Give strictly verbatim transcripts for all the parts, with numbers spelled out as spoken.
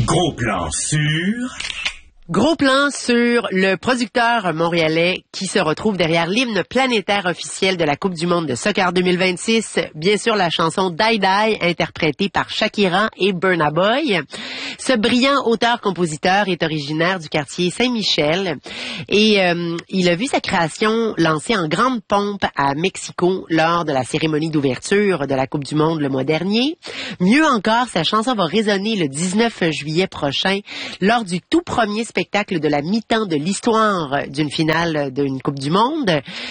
Gros plan sur... Gros plan sur le producteur montréalais qui se retrouve derrière l'hymne planétaire officiel de la Coupe du monde de soccer deux mille vingt-six. Bien sûr, la chanson Die Die, interprétée par Shakira et Burna Boy. Ce brillant auteur-compositeur est originaire du quartier Saint-Michel et euh, il a vu sa création lancée en grande pompe à Mexico lors de la cérémonie d'ouverture de la Coupe du monde le mois dernier. Mieux encore, sa chanson va résonner le dix-neuf juillet prochain lors du tout premier spectacle de la mi-temps de l'histoire d'une finale d'une Coupe du monde.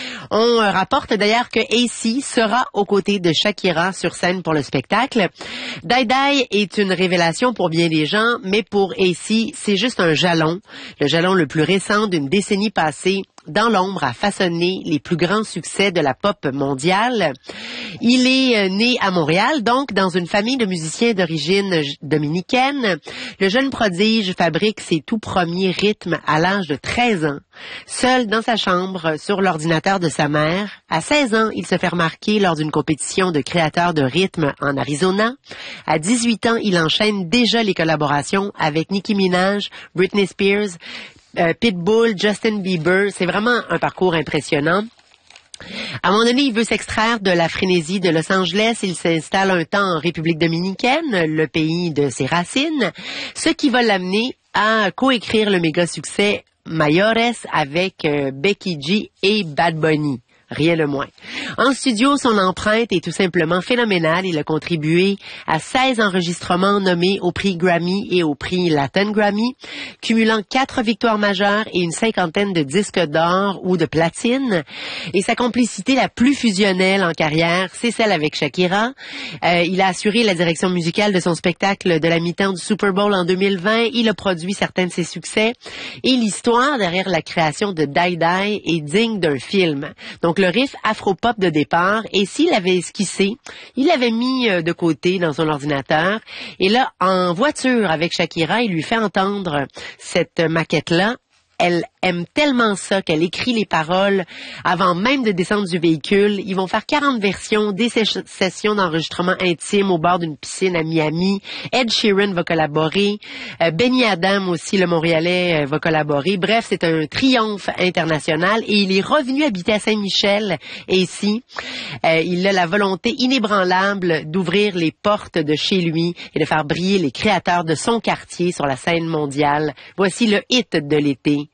On rapporte d'ailleurs que A C sera aux côtés de Shakira sur scène pour le spectacle. Die Die est une révélation pour bien des gens, mais pour A C, c'est juste un jalon, le jalon le plus récent d'une décennie passée dans l'ombre à façonner les plus grands succès de la pop mondiale. Il est né à Montréal, donc dans une famille de musiciens d'origine dominicaine. Le jeune prodige fabrique ses tout premiers rythmes à l'âge de treize ans, seul dans sa chambre sur l'ordinateur de sa mère. À seize ans, il se fait remarquer lors d'une compétition de créateurs de rythmes en Arizona. À dix-huit ans, il enchaîne déjà les collaborations avec Nicki Minaj, Britney Spears, Euh, Pitbull, Justin Bieber. C'est vraiment un parcours impressionnant. À un moment donné, il veut s'extraire de la frénésie de Los Angeles. Il s'installe un temps en République dominicaine, le pays de ses racines, ce qui va l'amener à coécrire le méga succès Mayores avec euh, Becky G et Bad Bunny. Rien de moins. En studio, son empreinte est tout simplement phénoménale. Il a contribué à seize enregistrements nommés au prix Grammy et au prix Latin Grammy, cumulant quatre victoires majeures et une cinquantaine de disques d'or ou de platine. Et sa complicité la plus fusionnelle en carrière, c'est celle avec Shakira. Euh, il a assuré la direction musicale de son spectacle de la mi-temps du Super Bowl en deux mille vingt. Il a produit certains de ses succès. Et l'histoire derrière la création de Die Die est digne d'un film. Donc, le riff afro-pop de départ, et s'il avait esquissé, il l'avait mis de côté dans son ordinateur, et là, en voiture avec Shakira, il lui fait entendre cette maquette-là. Elle aime tellement ça qu'elle écrit les paroles avant même de descendre du véhicule. Ils vont faire quarante versions, des sessions d'enregistrement intime au bord d'une piscine à Miami. Ed Sheeran va collaborer. Euh, Benny Adam aussi, le Montréalais, euh, va collaborer. Bref, c'est un triomphe international et il est revenu habiter à Saint-Michel. Et ici, euh, il a la volonté inébranlable d'ouvrir les portes de chez lui et de faire briller les créateurs de son quartier sur la scène mondiale. Voici le hit de l'été.